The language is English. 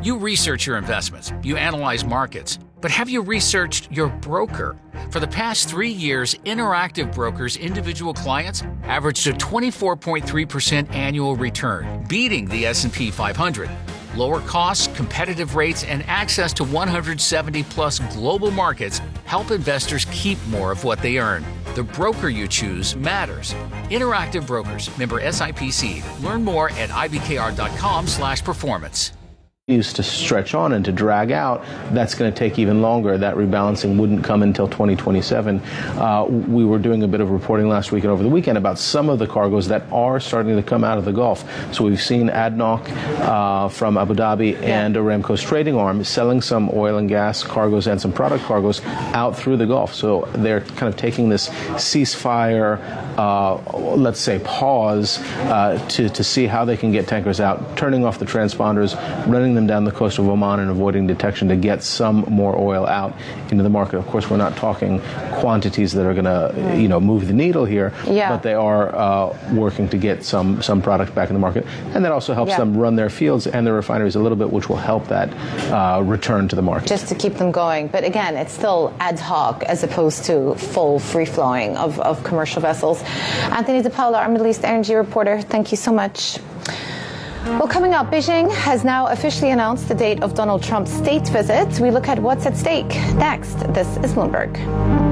You research your investments, you analyze markets, but have you researched your broker? For the past 3 years, Interactive Brokers' individual clients averaged a 24.3% annual return, beating the S&P 500. Lower costs, competitive rates, and access to 170-plus global markets help investors keep more of what they earn. The broker you choose matters. Interactive Brokers, member SIPC. Learn more at ibkr.com/performance. Used to stretch on and to drag out, that's going to take even longer. That rebalancing wouldn't come until 2027. We were doing a bit of reporting last week and over the weekend about some of the cargoes that are starting to come out of the Gulf. So we've seen ADNOC from Abu Dhabi and Aramco's trading arm selling some oil and gas cargoes and some product cargoes out through the Gulf. So they're kind of taking this ceasefire, let's say pause, to see how they can get tankers out, turning off the transponders, running them down the coast of Oman and avoiding detection to get some more oil out into the market. Of course, we're not talking quantities that are going to, move the needle here, but they are working to get some product back in the market, and that also helps them run their fields and their refineries a little bit, which will help that return to the market. Just to keep them going, but again, it's still ad hoc as opposed to full free-flowing of commercial vessels. Anthony DePaola, our Middle East energy reporter, thank you so much. Well, coming up, Beijing has now officially announced the date of Donald Trump's state visit. We look at what's at stake next. This is Bloomberg.